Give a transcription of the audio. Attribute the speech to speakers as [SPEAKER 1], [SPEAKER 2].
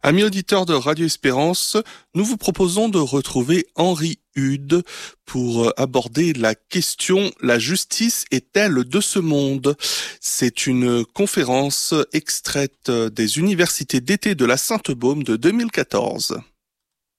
[SPEAKER 1] Amis auditeurs de Radio Espérance, nous vous proposons de retrouver Henri Hude pour aborder la question « La justice est-elle de ce monde ?» C'est une conférence extraite des universités d'été de la Sainte-Baume de 2014.